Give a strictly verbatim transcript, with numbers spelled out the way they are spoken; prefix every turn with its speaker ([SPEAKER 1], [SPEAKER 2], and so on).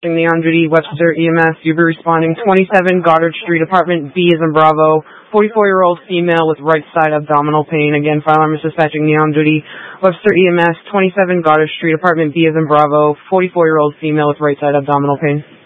[SPEAKER 1] The on duty, Webster E M S, you'll be responding twenty-seven Goddard Street, apartment B as in Bravo, forty-four-year-old female with right side abdominal pain. Again, file number dispatching the on duty, Webster E M S, twenty-seven Goddard Street, apartment B as in Bravo, forty-four-year-old female with right side abdominal pain.